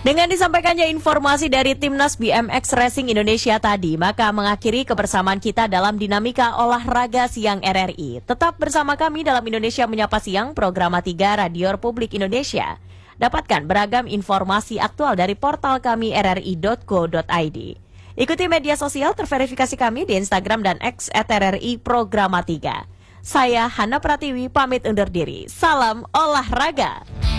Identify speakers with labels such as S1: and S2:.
S1: Dengan disampaikannya informasi dari Timnas BMX Racing Indonesia tadi, maka mengakhiri kebersamaan kita dalam dinamika olahraga siang RRI. Tetap bersama kami dalam Indonesia Menyapa Siang, program 3 Radio Republik Indonesia. Dapatkan beragam informasi aktual dari portal kami rri.co.id. Ikuti media sosial terverifikasi kami di Instagram dan X @RRI Programa 3. Saya Hana Pratiwi pamit undur diri. Salam olahraga.